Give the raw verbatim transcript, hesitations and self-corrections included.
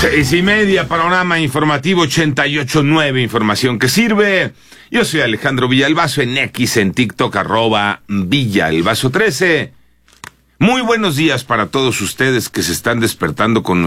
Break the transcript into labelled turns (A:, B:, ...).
A: Seis y media, panorama informativo ochenta y ocho punto nueve, información que sirve. Yo soy Alejandro Villalbazo, en X, en TikTok, arroba Villalbazo trece. Muy buenos días para todos ustedes que se están despertando con